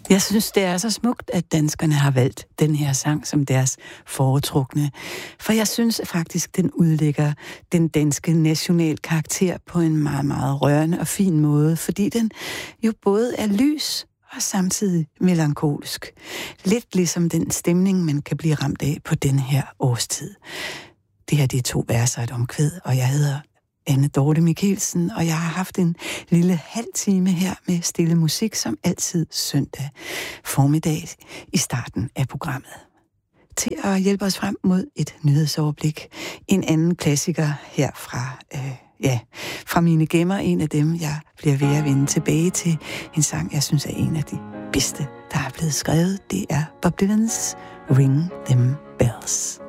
Jeg synes, det er så smukt, at danskerne har valgt den her sang som deres foretrukne. For jeg synes faktisk, den udlægger den danske national karakter på en meget, meget rørende og fin måde, fordi den jo både er lys og samtidig melankolsk. Lidt ligesom den stemning, man kan blive ramt af på den her årstid. Det her, det er 2 verser og et omkvæd, og jeg hedder Anne Dorte Michelsen, og jeg har haft en lille halv time her med stille musik, som altid søndag formiddag i starten af programmet. Til at hjælpe os frem mod et nyhedsoverblik. En anden klassiker her fra mine gemmer, en af dem, jeg bliver ved at vende tilbage til. En sang, jeg synes er en af de bedste, der er blevet skrevet. Det er Bob Dylan's Ring Them Bells.